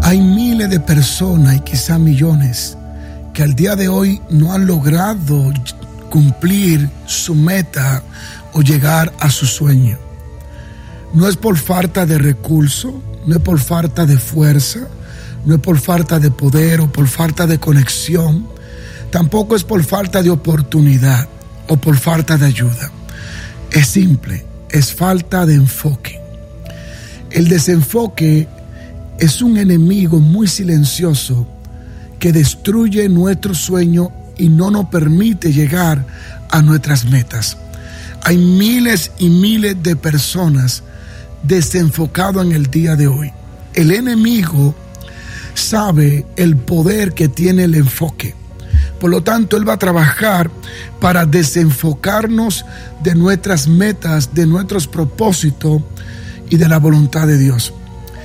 Hay miles de personas y quizá millones que al día de hoy no han logrado cumplir su meta o llegar a su sueño. No es por falta de recursos, no es por falta de fuerza, no es por falta de poder o por falta de conexión, tampoco es por falta de oportunidad o por falta de ayuda. Es simple, es falta de enfoque. El desenfoque es un enemigo muy silencioso que destruye nuestro sueño y no nos permite llegar a nuestras metas. Hay miles y miles de personas desenfocadas en el día de hoy. El enemigo sabe el poder que tiene el enfoque. Por lo tanto, él va a trabajar para desenfocarnos de nuestras metas, de nuestros propósitos y de la voluntad de Dios.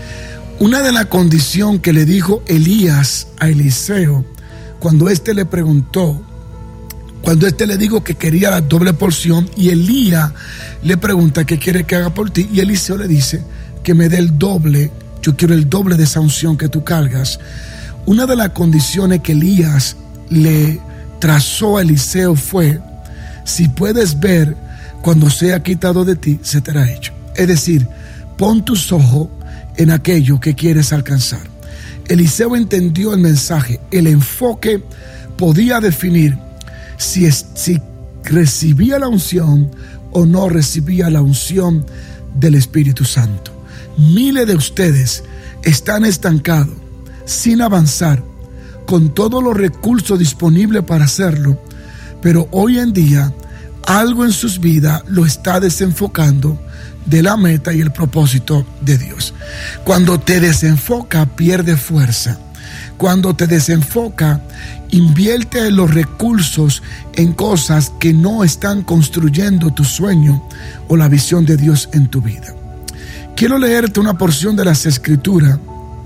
Una de las condiciones que le dijo Elías a Eliseo, cuando éste le preguntó, cuando éste le dijo que quería la doble porción, y Elías le pregunta qué quiere que haga por ti, y Eliseo le dice que me dé el doble, yo quiero el doble de esa unción que tú cargas. Una de las condiciones que Elías le trazó a Eliseo fue: si puedes ver cuando sea quitado de ti, se te hará hecho. Es decir, pon tus ojos en aquello que quieres alcanzar. Eliseo entendió el mensaje. El enfoque podía definir si recibía la unción o no recibía la unción del Espíritu Santo. Miles de ustedes están estancados, sin avanzar, con todos los recursos disponibles para hacerlo, pero hoy en día algo en sus vidas lo está desenfocando de la meta y el propósito de Dios. Cuando te desenfoca, pierde fuerza. Cuando te desenfoca, invierte los recursos en cosas que no están construyendo tu sueño o la visión de Dios en tu vida. Quiero leerte una porción de las Escrituras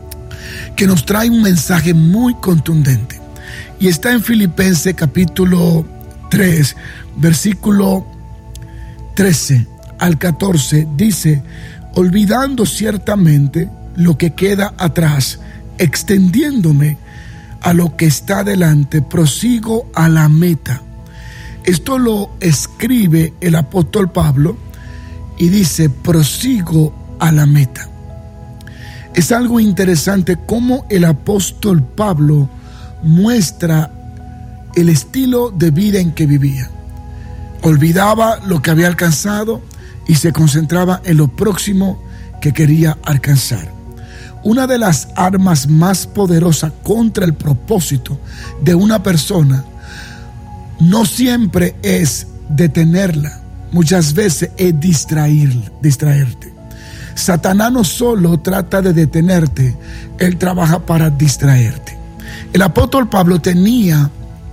que nos trae un mensaje muy contundente. Y está en Filipenses capítulo 3, versículo 13 al 14, dice: olvidando ciertamente lo que queda atrás, extendiéndome a lo que está delante, prosigo a la meta. Esto lo escribe el apóstol Pablo y dice: prosigo a la meta. Es algo interesante cómo el apóstol Pablo muestra el estilo de vida en que vivía. Olvidaba lo que había alcanzado y se concentraba en lo próximo que quería alcanzar. Una de las armas más poderosas contra el propósito de una persona no siempre es detenerla, muchas veces es distraerte. Satanás no solo trata de detenerte, él trabaja para distraerte. El apóstol Pablo tenía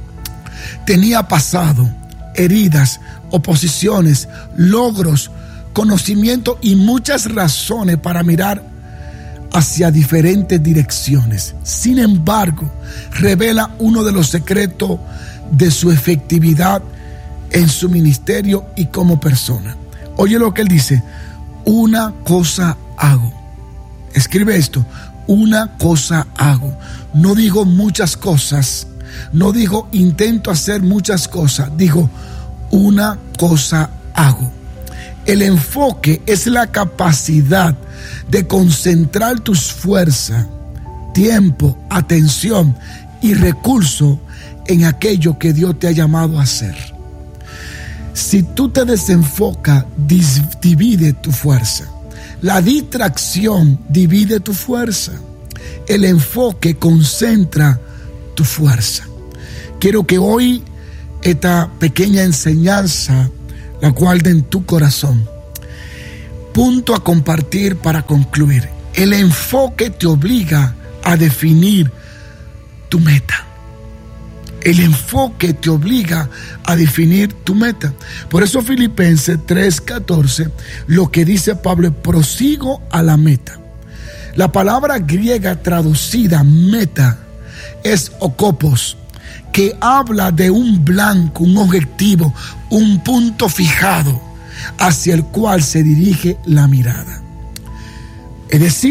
pasado, heridas, oposiciones, logros, conocimiento y muchas razones para mirar hacia diferentes direcciones. Sin embargo, revela uno de los secretos de su efectividad en su ministerio y como persona. Oye lo que él dice: una cosa hago. Escribe esto: una cosa hago. No digo muchas cosas, no digo intento hacer muchas cosas, digo una cosa hago. El enfoque es la capacidad de concentrar tus fuerzas, tiempo, atención y recursos en aquello que Dios te ha llamado a hacer. Si tú te desenfocas, divide tu fuerza. La distracción divide tu fuerza. El enfoque concentra tu fuerza. Quiero que hoy esta pequeña enseñanza la guarde en tu corazón. Punto a compartir para concluir. El enfoque te obliga a definir tu meta. El enfoque te obliga a definir tu meta. Por eso Filipenses 3:14, lo que dice Pablo es: prosigo a la meta. La palabra griega traducida meta es okopos, que habla de un blanco, un objetivo, un punto fijado hacia el cual se dirige la mirada. Es decir,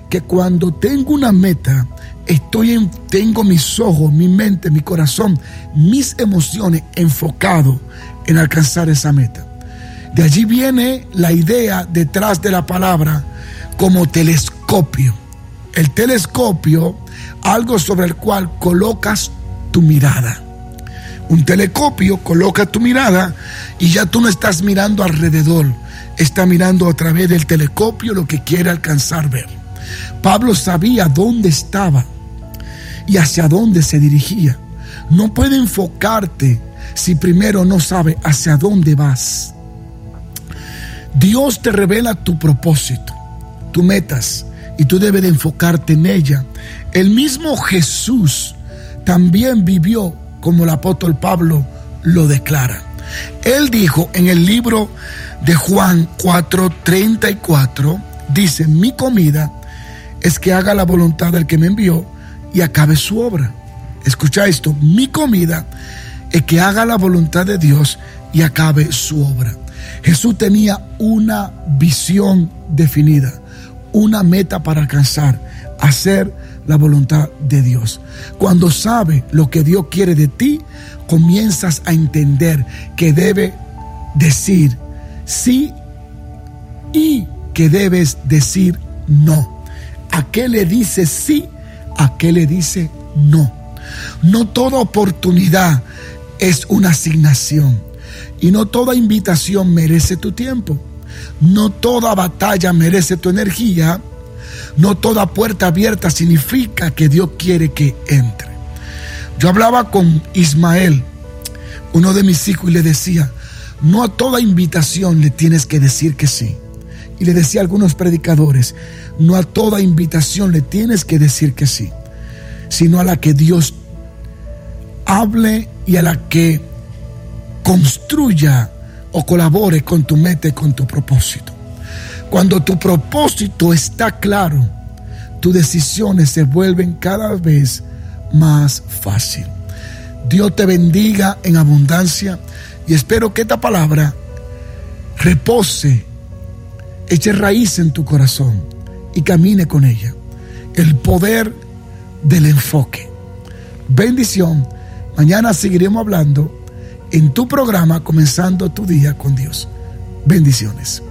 que cuando tengo una meta, tengo mis ojos, mi mente, mi corazón, mis emociones enfocados en alcanzar esa meta. De allí viene la idea detrás de la palabra como telescopio. El telescopio, algo sobre el cual colocas tu mirada. Un telescopio coloca tu mirada y ya tú no estás mirando alrededor, estás mirando a través del telescopio lo que quiere alcanzar ver. Pablo sabía dónde estaba y hacia dónde se dirigía. No puede enfocarte si primero no sabe hacia dónde vas. Dios te revela tu propósito, tus metas, y tú debes de enfocarte en ella. El mismo Jesús también vivió como el apóstol Pablo lo declara. Él dijo en el libro de Juan 4:34, dice: mi comida es que haga la voluntad del que me envió y acabe su obra. Escucha esto: mi comida es que haga la voluntad de Dios y acabe su obra. Jesús tenía una visión definida, una meta para alcanzar, hacer la voluntad de Dios. Cuando sabes lo que Dios quiere de ti, comienzas a entender que debes decir sí y que debes decir no. ¿A qué le dice sí? ¿A qué le dice no? No toda oportunidad es una asignación y no toda invitación merece tu tiempo. No toda batalla merece tu energía. No toda puerta abierta significa que Dios quiere que entre. Yo hablaba con Ismael, uno de mis hijos, y le decía: no a toda invitación le tienes que decir que sí. Y le decía a algunos predicadores: no a toda invitación le tienes que decir que sí, sino a la que Dios hable y a la que construya o colabore con tu meta y con tu propósito. Cuando tu propósito está claro, tus decisiones se vuelven cada vez más fáciles. Dios te bendiga en abundancia y espero que esta palabra repose, eche raíz en tu corazón y camine con ella. El poder del enfoque. Bendición. Mañana seguiremos hablando en tu programa Comenzando tu Día con Dios. Bendiciones.